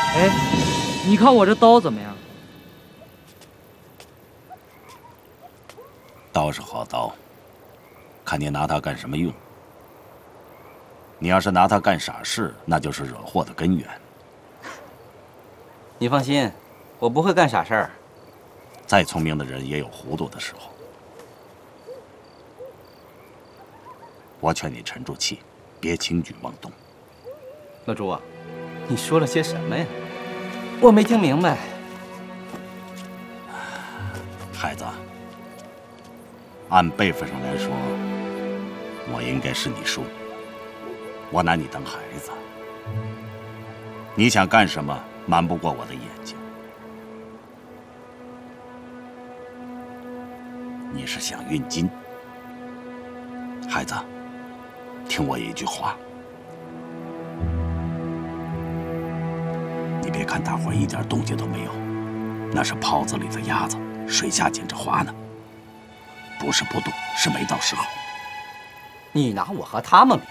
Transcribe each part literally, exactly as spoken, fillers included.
哎，你看我这刀怎么样？ 刀是好刀，看你拿它干什么用。你要是拿它干傻事，那就是惹祸的根源。 你放心，我不会干傻事儿。 再聪明的人也有糊涂的时候。我劝你沉住气，别轻举妄动。 老朱啊，你说了些什么呀？我没听明白。 孩子，按辈分上来说，我应该是你叔。我拿你当孩子，你想干什么，瞒不过我的眼睛。你是想运金，孩子，听我一句话。你别看大伙一点动静都没有，那是泡子里的鸭子，水下紧着滑呢。不是不动，是没到时候。 你拿我和他们比，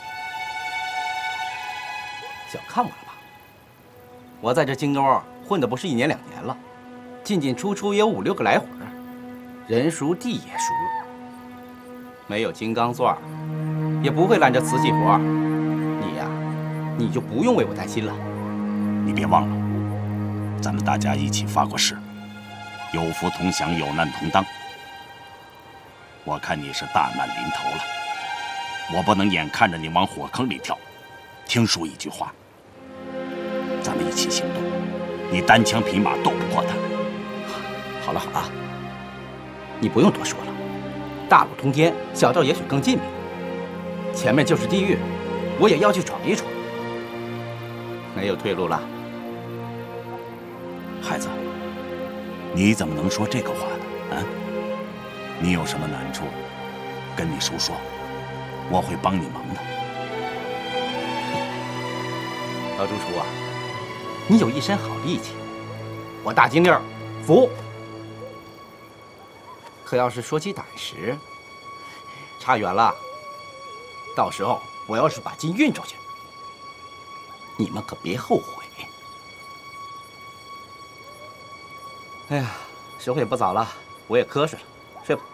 小看我了吧？我在这荆州混的不是一年两年了，进进出出也有五六个来回，人熟地也熟。没有金刚钻，也不会揽着瓷器活。你呀，你就不用为我担心了。 你别忘了，咱们大家一起发过誓，有福同享，有难同当。我看你是大难临头了，我不能眼看着你往火坑里跳。听叔一句话，咱们一起行动。你单枪匹马斗不过他。 好了好了，你不用多说了。大路通天，小道也许更近明。前面就是地狱，我也要去闯一闯。没有退路了。 孩子，你怎么能说这个话呢？啊？你有什么难处，跟你叔说，我会帮你忙的。 老朱叔啊，你有一身好力气，我大金粒儿服。可要是说起胆识，差远了。到时候我要是把金运出去，你们可别后悔。哎呀，时候也不早了，我也瞌睡了，睡吧。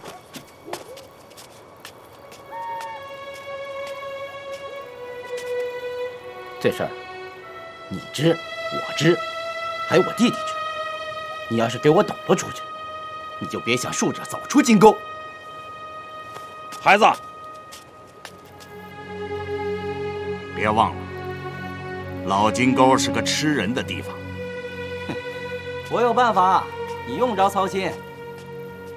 这事儿，你知，我知，还有我弟弟知。你要是给我抖了出去，你就别想竖着走出金沟。 孩子，别忘了，老金沟是个吃人的地方。 我有办法，你用不着操心。